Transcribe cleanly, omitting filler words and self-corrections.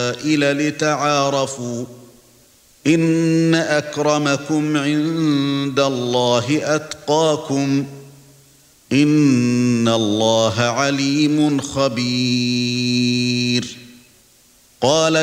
لتعارفوا إن أكرمكم عند الله أتقاكم إن الله عليم خبير. قال